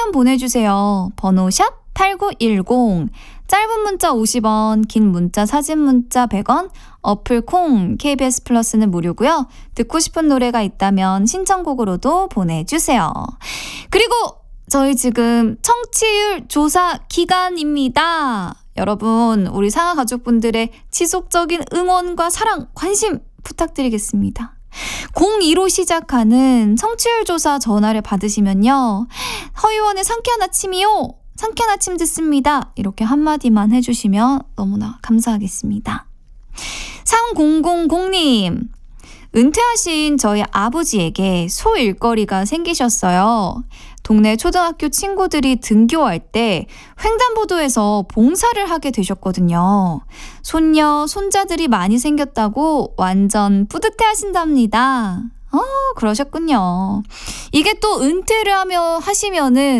사연 보내주세요. 번호 샵 8910, 짧은 문자 50원, 긴 문자 사진 문자 100원, 어플 콩 KBS 플러스는 무료고요. 듣고 싶은 노래가 있다면 신청곡으로도 보내주세요. 그리고 저희 지금 청취율 조사 기간입니다. 여러분, 우리 상하 가족분들의 지속적인 응원과 사랑, 관심 부탁드리겠습니다. 02로 시작하는 청취율 조사 전화를 받으시면요. 허유원의 상쾌한 아침이요. 상쾌한 아침 듣습니다. 이렇게 한마디만 해주시면 너무나 감사하겠습니다. 3000님, 은퇴하신 저희 아버지에게 소일거리가 생기셨어요. 동네 초등학교 친구들이 등교할 때 횡단보도에서 봉사를 하게 되셨거든요. 손녀, 손자들이 많이 생겼다고 완전 뿌듯해 하신답니다. 그러셨군요. 이게 또 은퇴를 하시면은